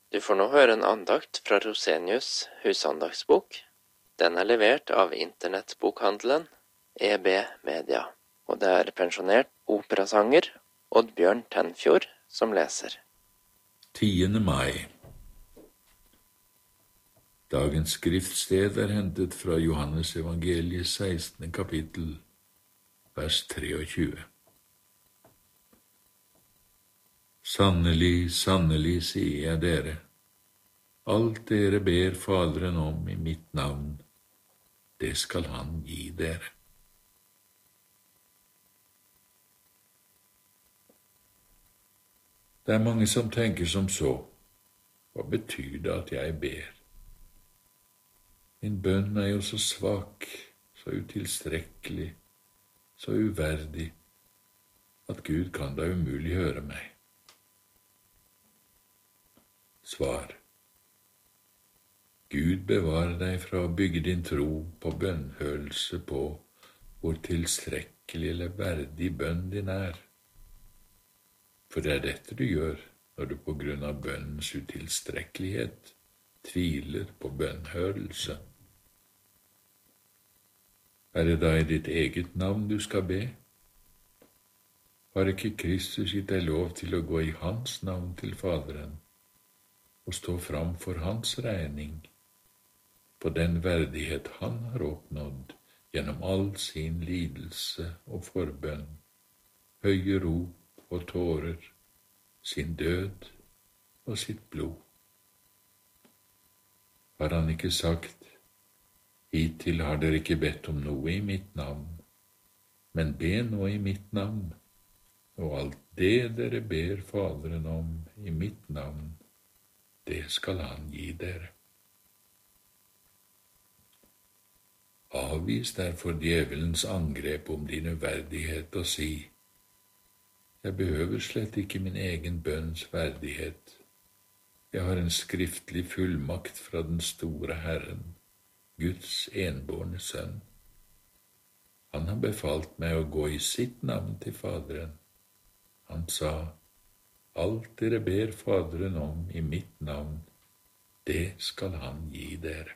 Du får nå høre en andakt fra Rosenius husandaktsbok. Den er levert av internettbokhandelen EB Media, og det er pensjonert operasanger Oddbjørn Tenfjord som leser. 10. mai. Dagens skriftsted er hentet fra Johannes evangeliet 16. kapittel, vers 23. Sannelig, sannelig, sier jeg dere, alt dere ber Faderen om i mitt navn, det skal han gi dere. Det er mange som tenker som så, hva betyr det at jeg ber? Min bønn er jo så svak, så utilstrekkelig, så uverdig, at Gud kan da umulig høre meg. Svar. Gud bevarer deg fra å bygge din tro på bønnhørelse på hvor tilstrekkelig eller verdig bønn din er. For det er dette du gjør når du på grunn av bønnens utilstrekkelighet tviler på bønnhørelse. Er det da i ditt eget navn du skal be? Har ikke Kristus gitt deg lov til å gå i hans navn til Faderen og stå fram for hans regning på den verdighet han har oppnådd gjennom all sin lidelse og forbønn, høye rop og tårer, sin død og sitt blod? Har han ikke sagt, hittil har dere ikke bedt om noe i mitt navn, men be nå i mitt navn, og alt det dere ber Faderen om i mitt navn, det skal han gi dere. Avvis derfor djevelens angrep om din uverdighet og si, jeg behøver slett ikke min egen bønns verdighet. Jeg har en skriftlig fullmakt fra den store Herren, Guds enbårne sønn. Han har befalt meg å gå i sitt navn til Faderen. Han sa, alt dere ber Faderen om i mitt navn, det skal han gi dere.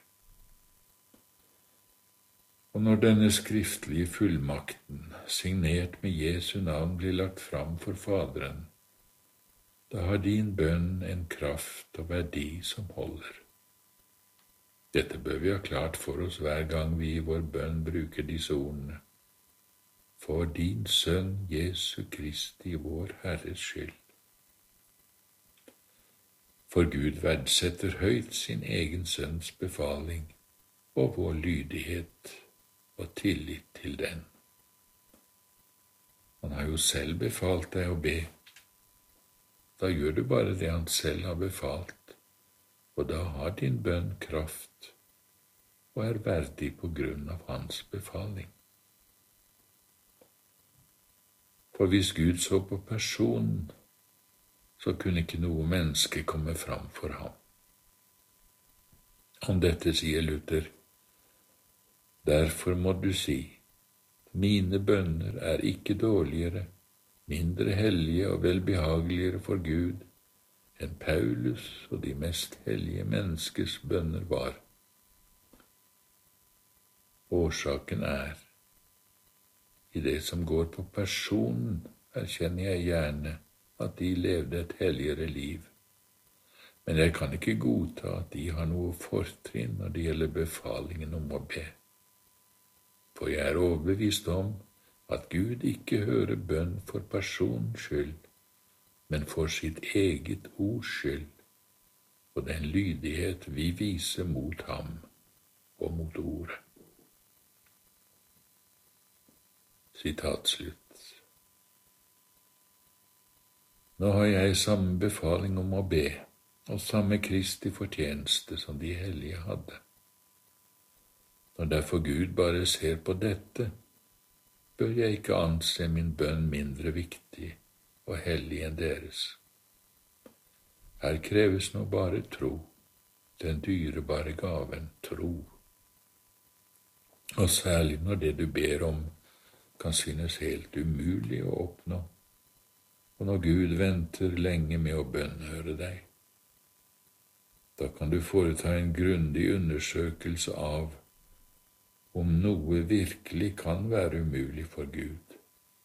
Og når denne skriftlige fullmakten, signert med Jesu navn, blir lagt fram for Faderen, da har din bønn en kraft og verdi som holder. Dette bør vi ha klart for oss hver gang vi i vår bønn bruker disse ordene. For din Sønn Jesu Kristi, vår Herres skyld. For Gud verdsetter høyt sin egen sønns befaling og vår lydighet og tillit til den. Han har jo selv befalt deg å be. Da gjør du bare det han selv har befalt, og da har din bønn kraft og er verdig på grunn av hans befaling. For hvis Gud så på personen, så kunne ikke noe menneske komme fram for ham. Om dette sier Luther, derfor må du si, mine bønner er ikke dårligere, mindre hellige og velbehageligere for Gud enn Paulus og de mest hellige menneskers bønner var. Årsaken er, i det som går på personen, erkjenner jeg gjerne at de levde et helligere liv, men jeg kan ikke godta at de har noe fortrinn når det gjelder befalingen om å be. For jeg er overbevist om at Gud ikke hører bønn for personens skyld, men for sitt eget ords skyld, og den lydighet vi viser mot ham og mot ordet. Sitat slutt. Nå har jeg samme befaling om å be, og samme Kristi fortjeneste som de hellige hadde. Når derfor Gud bare ser på dette, bør jeg ikke anse min bønn mindre viktig og hellig enn deres. Her kreves nå bare tro, den dyrebare gaven tro. Og særlig når det du ber om, kan synes helt umulig å oppnå, og når Gud venter lenge med å bønnhøre deg. Da kan du foreta en grundig undersøkelse av om noe virkelig kan være umulig for Gud.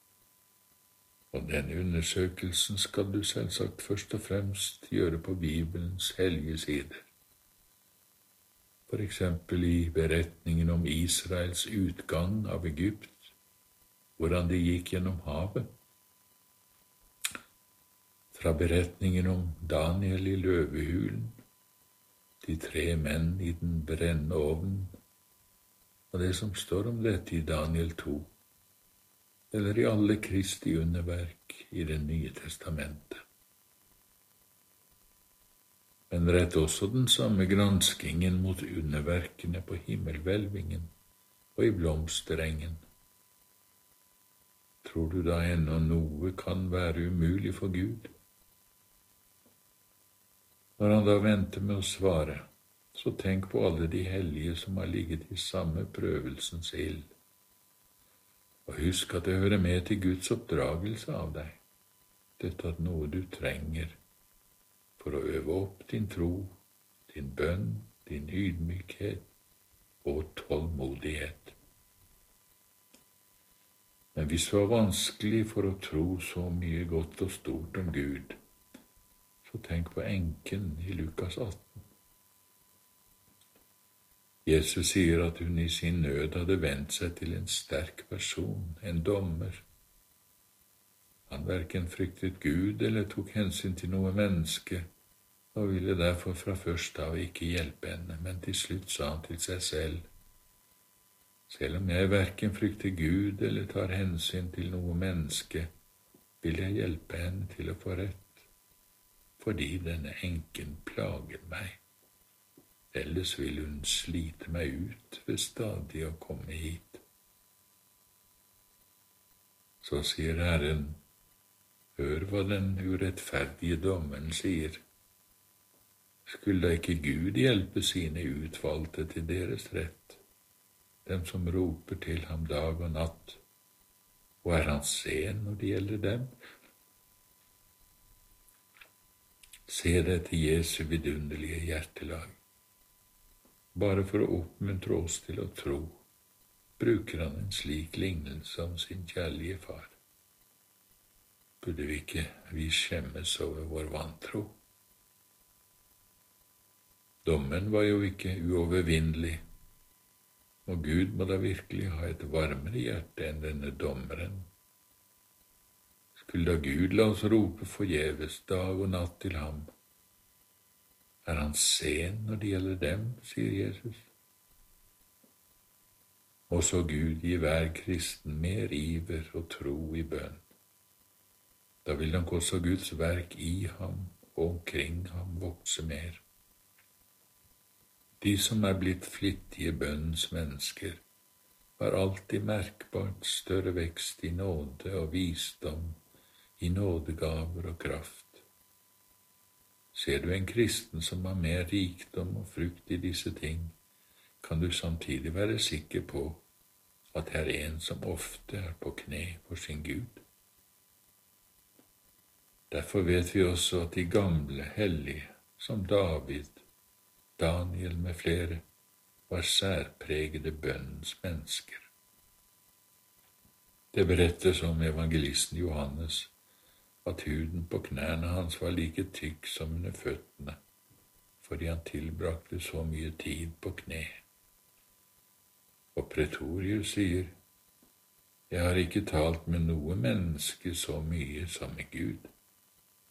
Og denne undersøkelsen skal du selvsagt først og fremst gjøre på Bibelens hellige sider. For eksempel i beretningen om Israels utgang av Egypt, hvordan de gikk gjennom havet. Fra beretningen om Daniel i løvehulen, de 3 menn i den brennende ovnen, og det som står om dette i Daniel 2, eller i alle Kristi underverk i Det nye testamentet. Men rett også den samme granskingen mot underverkene på himmelhvelvingen og i blomsterengen. Tror du da ennå noe kan være umulig for Gud? Når han da venter med å svare, så tenk på alle de hellige som har ligget i samme prøvelsens ild. Og husk at det hører med til Guds oppdragelse av deg, dette at noe du trenger for å øve opp din tro, din bønn, din ydmykhet og tålmodighet. Men hvis det var vanskelig for å tro så mye godt og stort om Gud, så tenk på enken i Lukas 18. Jesus sier at hun i sin nød hadde vendt seg til en sterk person, en dommer. Han hverken fryktet Gud eller tok hensyn til noe menneske, og ville derfor fra først av ikke hjelpe henne, men til slutt sa han til seg selv, selv om jeg hverken frykter Gud eller tar hensyn til noe menneske, vil jeg hjelpe henne til å få rett, fordi denne enken plager meg. Ellers vil hun slite meg ut ved stadig å komme hit. Så sier Herren, hør hva den urettferdige dommeren sier. Skulle da ikke Gud hjelpe sine utvalgte til deres rett, dem som roper til ham dag og natt, og er han sen når det gjelder dem? Se dette Jesu vidunderlige hjertelag. Bare for å oppmuntre oss til å tro, bruker han en slik lignelse om sin kjærlige far. Burde vi ikke skjemmes over vår vantro? Dommen var jo ikke uovervinnelig, og Gud må da virkelig ha et varmere hjerte enn denne dommeren. Skulle da Gud la oss rope forgjeves dag og natt til ham? Er han sen når det gjelder dem, sier Jesus. Og så Gud gi hver kristen mer iver og tro i bønn. Da vil nok også Guds verk i ham og omkring ham vokse mer. De som er blitt flittige bønnens mennesker, har alltid merkbart større vekst i nåde og visdom, i nådegaver og kraft. Ser du en kristen som har mer rikdom og frukt i disse ting, kan du samtidig være sikker på at det er en som ofte er på kne for sin Gud. Derfor vet vi også at de gamle hellige, som David, Daniel med flere, var særpregede bønnens mennesker. Det berettes om evangelisten Johannes, at huden på knærne hans var like tykk som under føttene, fordi han tilbrakte så mye tid på kne. Og Pretorius sier, jeg har ikke talt med noe menneske så mye som med Gud.